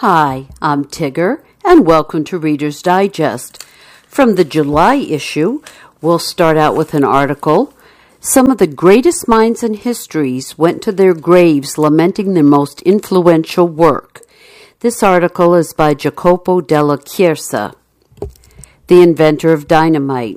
Hi, I'm Tigger, and welcome to Reader's Digest. From the July issue, we'll start out with an article. Some of the greatest minds in history went to their graves lamenting their most influential work. This article is by Jacopo della Chiesa, the inventor of dynamite.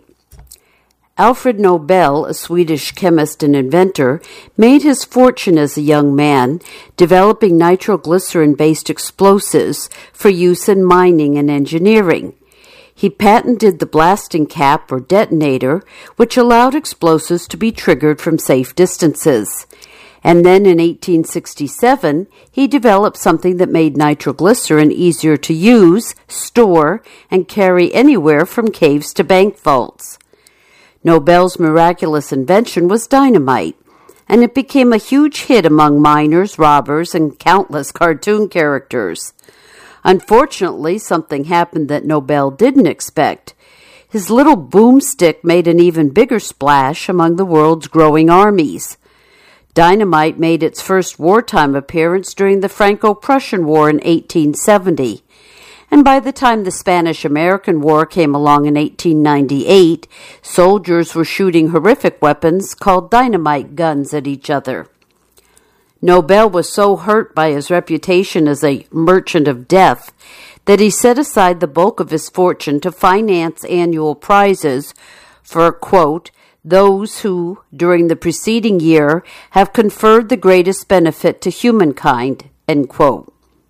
Alfred Nobel, a Swedish chemist and inventor, made his fortune as a young man, developing nitroglycerin-based explosives for use in mining and engineering. He patented the blasting cap or detonator, which allowed explosives to be triggered from safe distances. And then in 1867, he developed something that made nitroglycerin easier to use, store, and carry anywhere from caves to bank vaults. Nobel's miraculous invention was dynamite, and it became a huge hit among miners, robbers, and countless cartoon characters. Unfortunately, something happened that Nobel didn't expect. His little boomstick made an even bigger splash among the world's growing armies. Dynamite made its first wartime appearance during the Franco-Prussian War in 1870. And by the time the Spanish-American War came along in 1898, soldiers were shooting horrific weapons called dynamite guns at each other. Nobel was so hurt by his reputation as a merchant of death that he set aside the bulk of his fortune to finance annual prizes for, quote, those who, during the preceding year, have conferred the greatest benefit to humankind, end quote.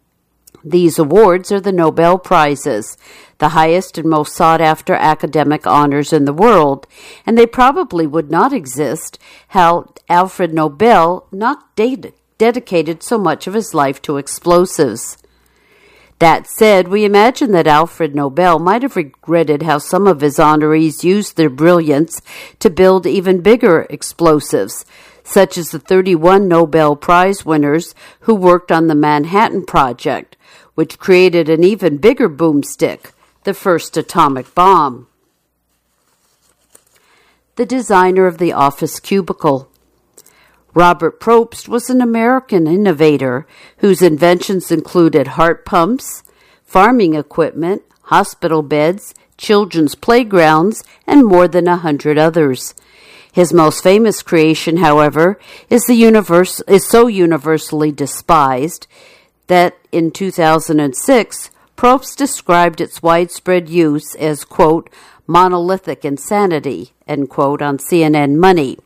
These awards are the Nobel Prizes, the highest and most sought-after academic honors in the world, and they probably would not exist had Alfred Nobel not dedicated so much of his life to explosives. That said, we imagine that Alfred Nobel might have regretted how some of his honorees used their brilliance to build even bigger explosives, such as the 31 Nobel Prize winners who worked on the Manhattan Project, which created an even bigger boomstick, the first atomic bomb. The designer of the office cubicle. Robert Probst was an American innovator whose inventions included heart pumps, farming equipment, hospital beds, children's playgrounds, and more than 100 others. His most famous creation, however, is so universally despised that in 2006, Probst described its widespread use as, quote, monolithic insanity, end quote, on CNN Money.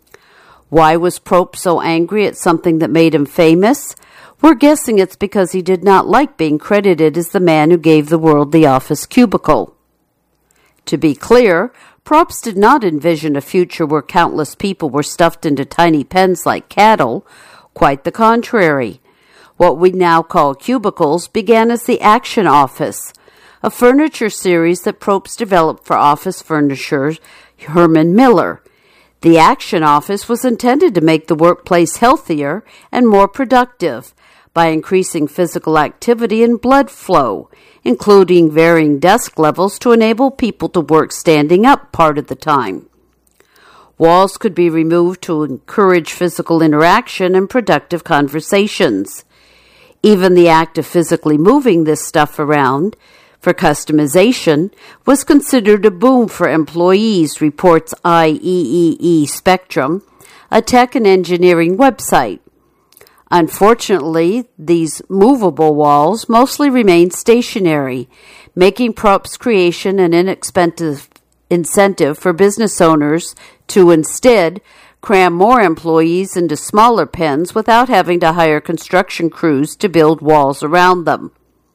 Why was Probst so angry at something that made him famous? We're guessing it's because he did not like being credited as the man who gave the world the office cubicle. To be clear, Probst did not envision a future where countless people were stuffed into tiny pens like cattle. Quite the contrary. What we now call cubicles began as the Action Office, a furniture series that Probst developed for office furnisher Herman Miller. The Action Office was intended to make the workplace healthier and more productive by increasing physical activity and blood flow, including varying desk levels to enable people to work standing up part of the time. Walls could be removed to encourage physical interaction and productive conversations. Even the act of physically moving this stuff around for customization was considered a boom for employees, reports IEEE Spectrum, a tech and engineering website. Unfortunately, these movable walls mostly remained stationary, making Probst's creation an inexpensive incentive for business owners to instead cram more employees into smaller pens without having to hire construction crews to build walls around them.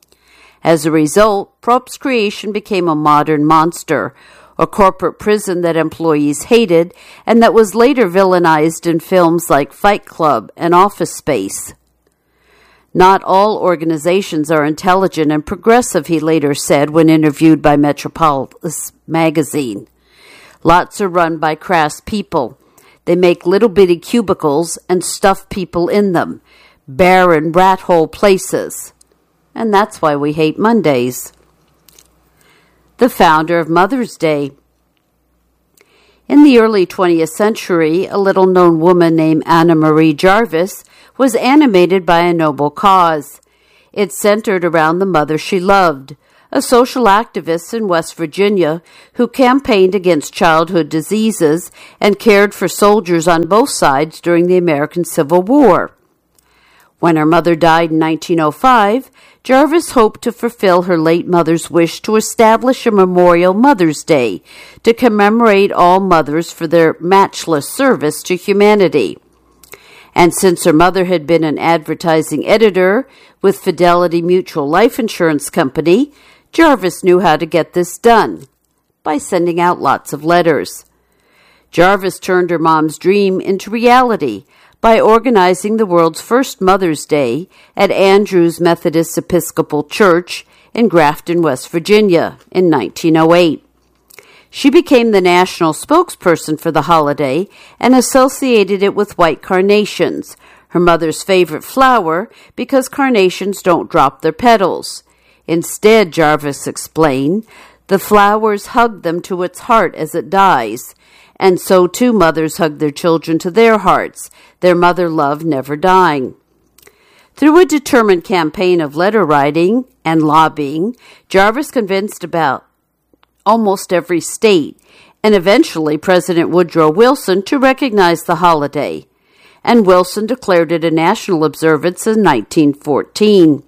As a result, Probst's creation became a modern monster, a corporate prison that employees hated and that was later villainized in films like Fight Club and Office Space. Not all organizations are intelligent and progressive, he later said when interviewed by Metropolis magazine. Lots are run by crass people. They make little bitty cubicles and stuff people in them, barren rat hole places. And that's why we hate Mondays. The founder of Mother's Day. In the early 20th century, a little-known woman named Anna Marie Jarvis was animated by a noble cause. It centered around the mother she loved, a social activist in West Virginia who campaigned against childhood diseases and cared for soldiers on both sides during the American Civil War. When her mother died in 1905, Jarvis hoped to fulfill her late mother's wish to establish a memorial Mother's Day to commemorate all mothers for their matchless service to humanity. And since her mother had been an advertising editor with Fidelity Mutual Life Insurance Company, Jarvis knew how to get this done by sending out lots of letters. Jarvis turned her mom's dream into reality by organizing the world's first Mother's Day at Andrews Methodist Episcopal Church in Grafton, West Virginia in 1908. She became the national spokesperson for the holiday and associated it with white carnations, her mother's favorite flower, because carnations don't drop their petals. Instead, Jarvis explained, the flowers hug them to its heart as it dies, and so too mothers hug their children to their hearts, their mother love never dying. Through a determined campaign of letter writing and lobbying, Jarvis convinced about almost every state, and eventually President Woodrow Wilson to recognize the holiday, and Wilson declared it a national observance in 1914.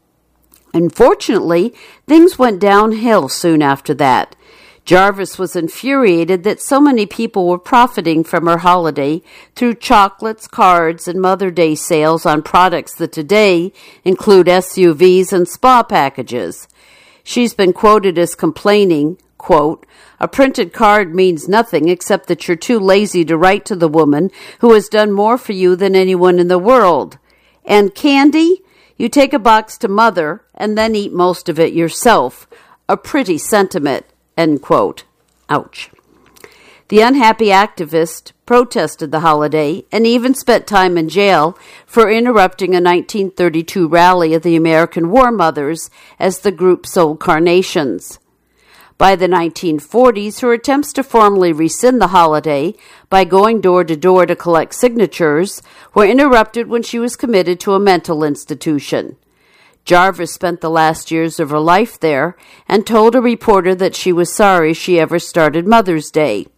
Unfortunately, things went downhill soon after that. Jarvis was infuriated that so many people were profiting from her holiday through chocolates, cards, and Mother Day sales on products that today include SUVs and spa packages. She's been quoted as complaining, quote, "A printed card means nothing except that you're too lazy to write to the woman who has done more for you than anyone in the world. And candy? You take a box to Mother and then eat most of it yourself. A pretty sentiment." End quote. Ouch. The unhappy activist protested the holiday and even spent time in jail for interrupting a 1932 rally of the American War Mothers as the group sold carnations. By the 1940s, her attempts to formally rescind the holiday by going door to door to collect signatures were interrupted when she was committed to a mental institution. Jarvis spent the last years of her life there and told a reporter that she was sorry she ever started Mother's Day.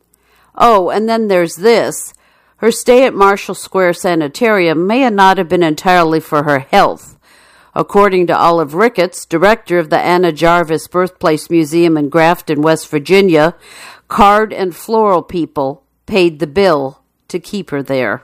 Oh, and then there's this. Her stay at Marshall Square Sanitarium may not have been entirely for her health. According to Olive Ricketts, director of the Anna Jarvis Birthplace Museum in Grafton, West Virginia, card and floral people paid the bill to keep her there.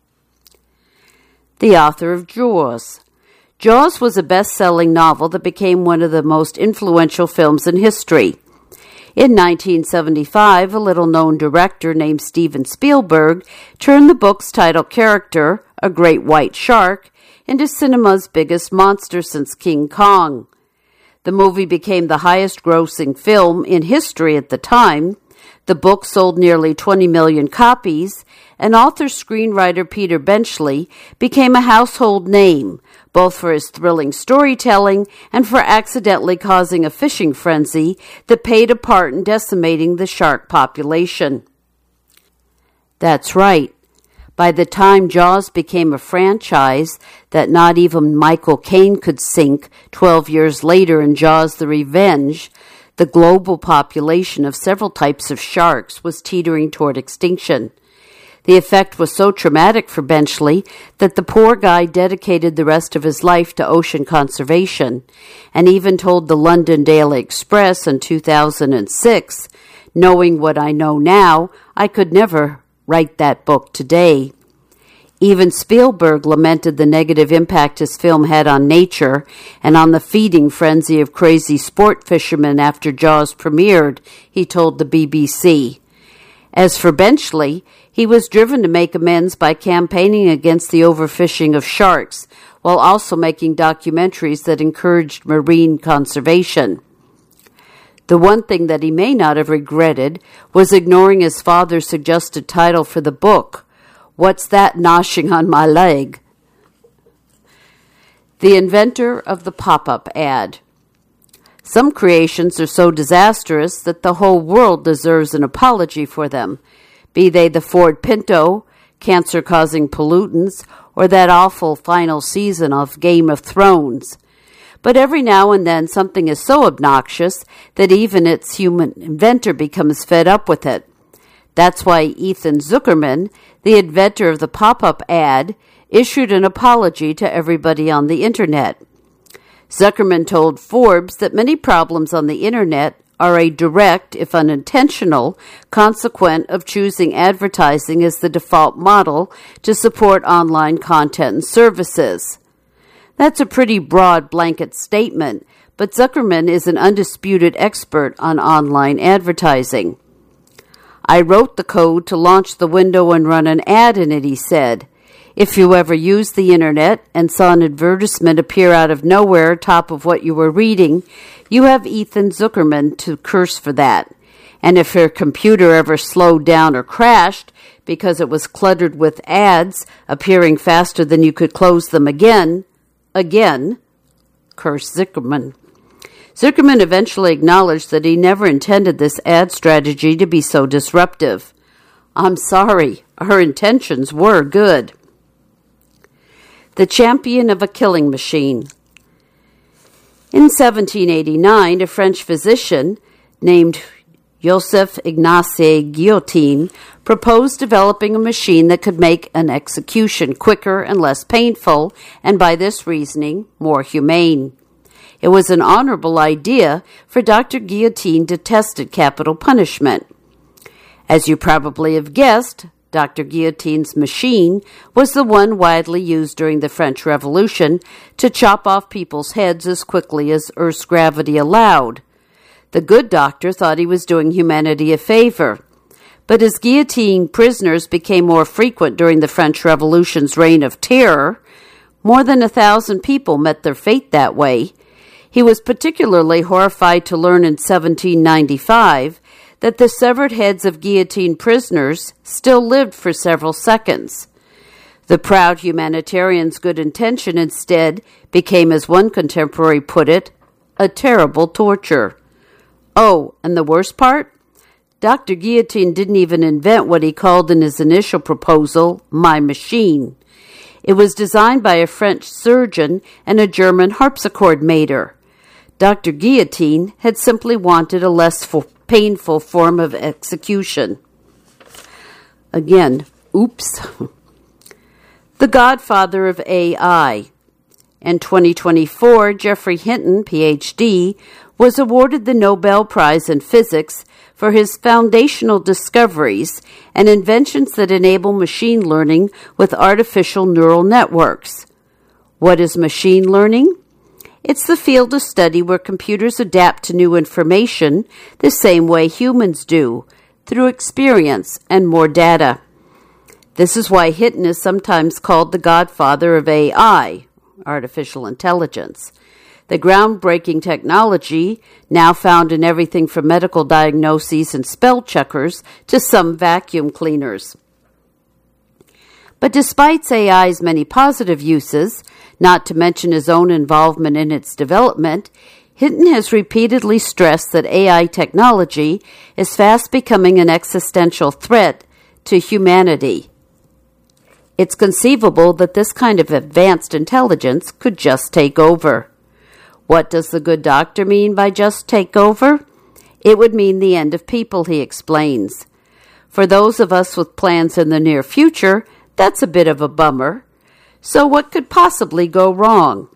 The author of Jaws. Jaws was a best-selling novel that became one of the most influential films in history. In 1975, a little-known director named Steven Spielberg turned the book's title character, a great white shark, into cinema's biggest monster since King Kong. The movie became the highest-grossing film in history at the time. The book sold nearly 20 million copies, and author-screenwriter Peter Benchley became a household name, both for his thrilling storytelling and for accidentally causing a fishing frenzy that played a part in decimating the shark population. That's right. By the time Jaws became a franchise that not even Michael Caine could sink 12 years later in Jaws: The Revenge, the global population of several types of sharks was teetering toward extinction. The effect was so traumatic for Benchley that the poor guy dedicated the rest of his life to ocean conservation, and even told the London Daily Express in 2006, "Knowing what I know now, I could never write that book today." Even Spielberg lamented the negative impact his film had on nature and on the feeding frenzy of crazy sport fishermen after Jaws premiered, he told the BBC. As for Benchley, he was driven to make amends by campaigning against the overfishing of sharks, while also making documentaries that encouraged marine conservation. The one thing that he may not have regretted was ignoring his father's suggested title for the book, "What's That Noshing on My Leg?" The inventor of the pop-up ad. Some creations are so disastrous that the whole world deserves an apology for them, be they the Ford Pinto, cancer-causing pollutants, or that awful final season of Game of Thrones. But every now and then something is so obnoxious that even its human inventor becomes fed up with it. That's why Ethan Zuckerman, the inventor of the pop-up ad, issued an apology to everybody on the Internet. Zuckerman told Forbes that many problems on the Internet are a direct, if unintentional, consequence of choosing advertising as the default model to support online content and services. That's a pretty broad blanket statement, but Zuckerman is an undisputed expert on online advertising. I wrote the code to launch the window and run an ad in it, he said. If you ever used the Internet and saw an advertisement appear out of nowhere atop of what you were reading, you have Ethan Zuckerman to curse for that. And if your computer ever slowed down or crashed because it was cluttered with ads appearing faster than you could close them again, curse Zuckerman. Zuckerman eventually acknowledged that he never intended this ad strategy to be so disruptive. I'm sorry, our intentions were good. The champion of a killing machine. In 1789, a French physician named Joseph Ignace Guillotin proposed developing a machine that could make an execution quicker and less painful, and by this reasoning, more humane. It was an honorable idea, for Dr. Guillotin detested capital punishment. As you probably have guessed, Dr. Guillotin's machine was the one widely used during the French Revolution to chop off people's heads as quickly as Earth's gravity allowed. The good doctor thought he was doing humanity a favor. But as guillotine prisoners became more frequent during the French Revolution's reign of terror, more than 1,000 people met their fate that way. He was particularly horrified to learn in 1795 that the severed heads of guillotine prisoners still lived for several seconds. The proud humanitarian's good intention instead became, as one contemporary put it, a terrible torture. Oh, and the worst part? Dr. Guillotin didn't even invent what he called in his initial proposal, my machine. It was designed by a French surgeon and a German harpsichord maker. Dr. Guillotin had simply wanted a less painful form of execution. Again, oops. The godfather of AI. In 2024, Geoffrey Hinton, Ph.D., was awarded the Nobel Prize in Physics for his foundational discoveries and inventions that enable machine learning with artificial neural networks. What is machine learning? It's the field of study where computers adapt to new information the same way humans do, through experience and more data. This is why Hinton is sometimes called the godfather of AI, artificial intelligence. The groundbreaking technology, now found in everything from medical diagnoses and spell checkers to some vacuum cleaners. But despite AI's many positive uses, not to mention his own involvement in its development, Hinton has repeatedly stressed that AI technology is fast becoming an existential threat to humanity. It's conceivable that this kind of advanced intelligence could just take over. What does the good doctor mean by just take over? It would mean the end of people, he explains. For those of us with plans in the near future, that's a bit of a bummer. So what could possibly go wrong?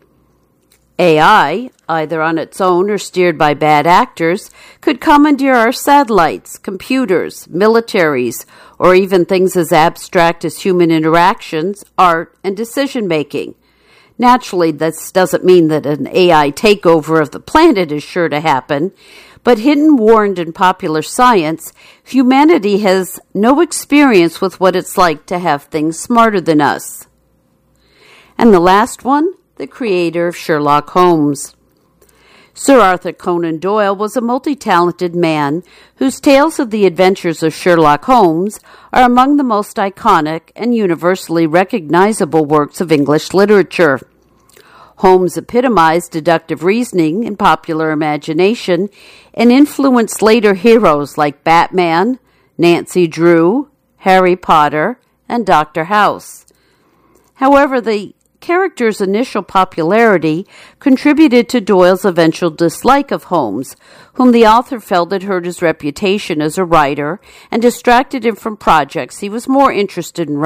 AI, either on its own or steered by bad actors, could commandeer our satellites, computers, militaries, or even things as abstract as human interactions, art, and decision-making. Naturally, this doesn't mean that an AI takeover of the planet is sure to happen, but Hinton warned in Popular Science, humanity has no experience with what it's like to have things smarter than us. And the last one, the creator of Sherlock Holmes. Sir Arthur Conan Doyle was a multi-talented man whose tales of the adventures of Sherlock Holmes are among the most iconic and universally recognizable works of English literature. Holmes epitomized deductive reasoning in popular imagination and influenced later heroes like Batman, Nancy Drew, Harry Potter, and Dr. House. However, the character's initial popularity contributed to Doyle's eventual dislike of Holmes, whom the author felt had hurt his reputation as a writer and distracted him from projects he was more interested in